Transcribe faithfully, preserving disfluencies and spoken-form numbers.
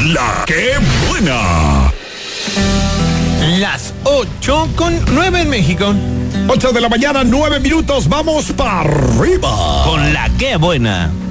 La que buena. Las ocho con nueve en México. ocho de la mañana, nueve minutos, vamos para arriba. Con la que buena.